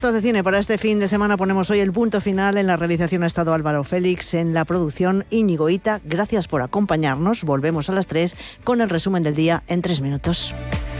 De cine para este fin de semana ponemos hoy el punto final. En la realización ha estado Álvaro Félix, en la producción Íñigo Ita. Gracias por acompañarnos. Volvemos a las 3 con el resumen del día en 3 minutos.